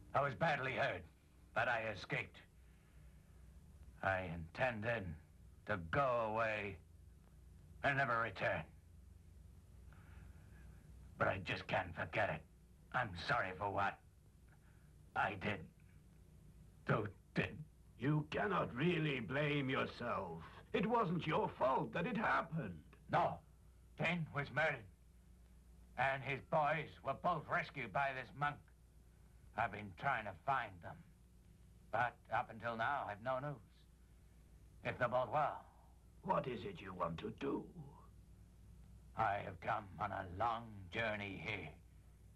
I was badly hurt, but I escaped. I intended to go away and never return. But I just can't forget it. I'm sorry for what I did. Did. You cannot really blame yourself. It wasn't your fault that it happened. No. Ken was murdered. And his boys were both rescued by this monk. I've been trying to find them. But up until now, I've no news. If they're both well. What is it you want to do? I have come on a long journey here.